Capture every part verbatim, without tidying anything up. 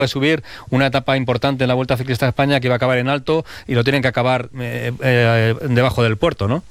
de subir una etapa importante en la Vuelta Ciclista de España que iba a acabar en alto y lo tienen que acabar eh, eh, debajo del puerto, ¿no?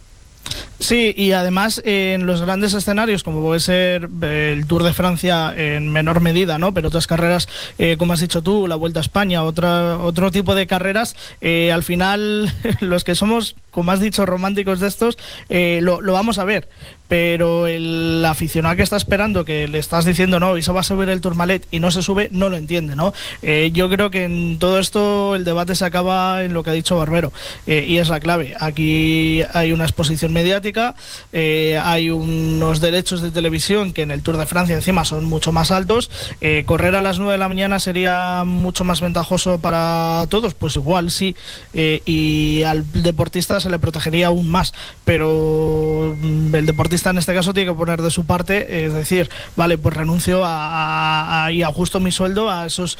Sí, y además eh, en los grandes escenarios, como puede ser eh, el Tour de Francia en menor medida, ¿no? Pero otras carreras, eh, como has dicho tú, la Vuelta a España, otra, otro tipo de carreras, eh, al final los que somos, como has dicho, románticos de estos, eh, lo, lo vamos a ver. Pero el aficionado que está esperando, que le estás diciendo, no, y se va a subir el Tourmalet y no se sube, no lo entiende, ¿no? Eh, yo creo que en todo esto el debate se acaba en lo que ha dicho Barbero, eh, y es la clave. Aquí hay una exposición mediática, eh, hay unos derechos de televisión que en el Tour de Francia encima son mucho más altos. Eh, correr a las nueve de la mañana sería mucho más ventajoso para todos, pues igual sí, eh, y al deportista se le protegería aún más, pero el deportista en este caso tiene que poner de su parte, es decir, vale, pues renuncio a, a, y ajusto mi sueldo a esos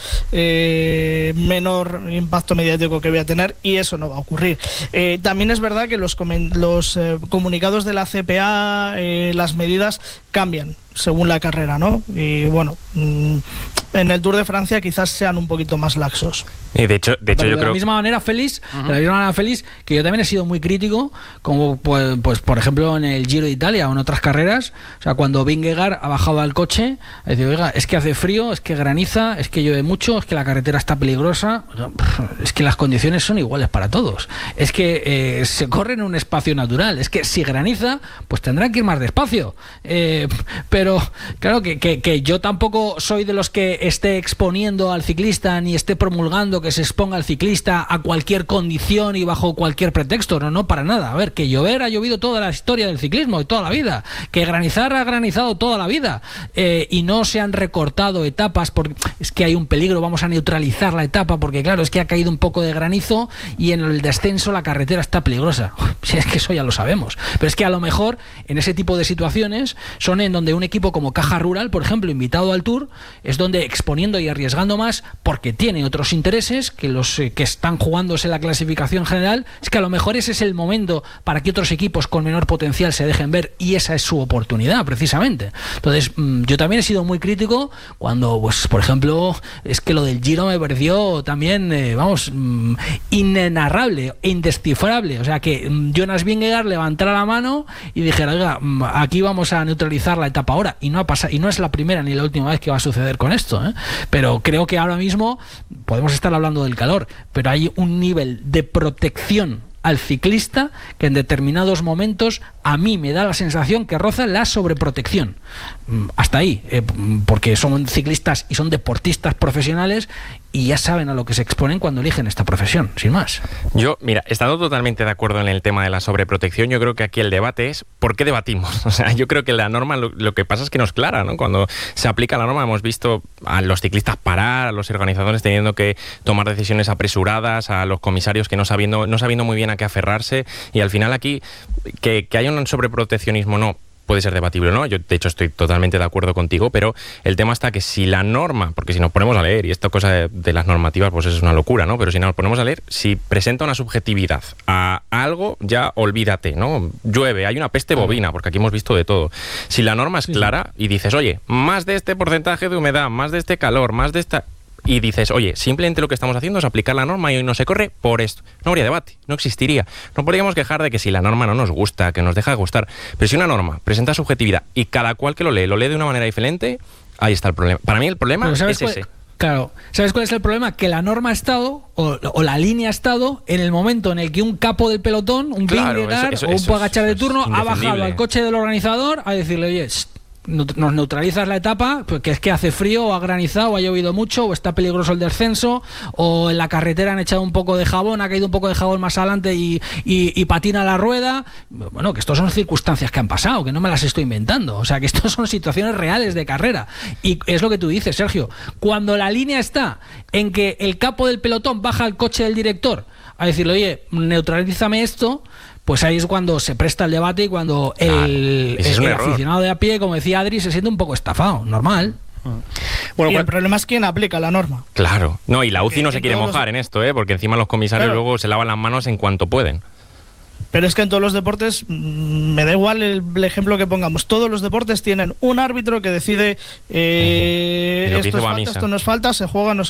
eh, menor impacto mediático que voy a tener, y eso no va a ocurrir. Eh, también es verdad que los, los eh, comunicados de la C P A, eh, las medidas cambian según la carrera, ¿no? Y bueno, mmm, en el Tour de Francia quizás sean un poquito más laxos. Y de hecho, de hecho yo de creo... la misma manera, Félix, uh-huh. de la misma manera, Félix, que yo también he sido muy crítico, como pues, pues por ejemplo en el Giro de Italia o en otras carreras, o sea, cuando Vingegaard ha bajado al coche, ha dicho, oiga, es que hace frío, es que graniza, es que llueve mucho, es que la carretera está peligrosa, es que las condiciones son iguales para todos, es que eh, se corre en un espacio natural, es que si graniza, pues tendrán que ir más despacio, eh, pero claro que, que, que yo tampoco soy de los que esté exponiendo al ciclista ni esté promulgando que se exponga al ciclista a cualquier condición y bajo cualquier pretexto, no, no, para nada. A ver, que llover ha llovido toda la historia del ciclismo, de toda la vida, que granizar ha granizado toda la vida, eh, y no se han recortado etapas porque es que hay un peligro, vamos a neutralizar la etapa porque claro, es que ha caído un poco de granizo y en el descenso la carretera está peligrosa. Si es que eso ya lo sabemos, pero es que a lo mejor en ese tipo de situaciones son en donde un equipo como Caja Rural, por ejemplo, invitado al Tour, es donde exponiendo y arriesgando más porque tiene otros intereses que los eh, que están jugándose la clasificación general, es que a lo mejor ese es el momento para que otros equipos con menor potencial se dejen ver y esa es su oportunidad precisamente. Entonces mmm, yo también he sido muy crítico cuando, pues por ejemplo, es que lo del Giro me pareció también, eh, vamos, mmm, inenarrable, indescifrable, o sea que mmm, Jonas Vingegaard levantara la mano y dijera, oiga, mmm, aquí vamos a neutralizar la etapa ahora, y no ha pasado, y no es la primera ni la última vez que va a suceder con esto, ¿eh? Pero creo que ahora mismo podemos estar hablando del calor, pero hay un nivel de protección al ciclista que en determinados momentos a mí me da la sensación que roza la sobreprotección. Hasta ahí, eh, porque son ciclistas y son deportistas profesionales y ya saben a lo que se exponen cuando eligen esta profesión, sin más. Yo, mira, estando totalmente de acuerdo en el tema de la sobreprotección, yo creo que aquí el debate es ¿por qué debatimos? O sea, yo creo que la norma lo, lo que pasa es que no es clara, ¿no? Cuando se aplica la norma hemos visto a los ciclistas parar, a los organizadores teniendo que tomar decisiones apresuradas, a los comisarios que no sabiendo, no sabiendo muy bien a qué aferrarse, y al final aquí que, que haya un sobreproteccionismo no puede ser debatible, ¿no? Yo, de hecho, estoy totalmente de acuerdo contigo, pero el tema está que si la norma, porque si nos ponemos a leer, y esta cosa de, de las normativas, pues es una locura, ¿no? Pero si nos ponemos a leer, si presenta una subjetividad a algo, ya olvídate, ¿no? Llueve, hay una peste bovina, porque aquí hemos visto de todo. Si la norma es clara y dices, oye, más de este porcentaje de humedad, más de este calor, más de esta... y dices, oye, simplemente lo que estamos haciendo es aplicar la norma y hoy no se corre por esto. No habría debate, no existiría. No podríamos quejar de que si la norma no nos gusta, que nos deja de gustar. Pero si una norma presenta subjetividad y cada cual que lo lee, lo lee de una manera diferente, ahí está el problema. Para mí el problema es cuál, ese. Claro, ¿sabes cuál es el problema? Que la norma ha estado, o, o la línea ha estado, en el momento en el que un capo del pelotón, un claro, Vingegaard eso, eso, o un eso, Pogačar de turno, ha bajado al coche del organizador a decirle, oye, nos neutralizas la etapa, porque es que hace frío, o ha granizado, o ha llovido mucho, o está peligroso el descenso, o en la carretera han echado un poco de jabón, ha caído un poco de jabón más adelante y, y, y patina la rueda. Bueno, que estas son circunstancias que han pasado, que no me las estoy inventando, o sea, que estas son situaciones reales de carrera. Y es lo que tú dices, Sergio, cuando la línea está en que el capo del pelotón baja al coche del director a decirle, oye, neutralízame esto, pues ahí es cuando se presta el debate y cuando claro, el, el, el aficionado de a pie, como decía Adri, se siente un poco estafado, normal. Bueno, y el problema es quién aplica la norma. Claro, no, y la U C I no se quiere mojar en esto, ¿eh? Porque encima los comisarios claro. luego se lavan las manos en cuanto pueden. Pero es que en todos los deportes, mmm, me da igual el, el ejemplo que pongamos, todos los deportes tienen un árbitro que decide eh, esto es falta, esto no es falta, se juega, no